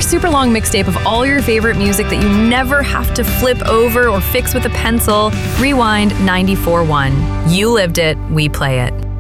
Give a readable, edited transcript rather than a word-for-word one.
your super long mixtape of all your favorite music that you never have to flip over or fix with a pencil, Rewind 94.1. You lived it, we play it.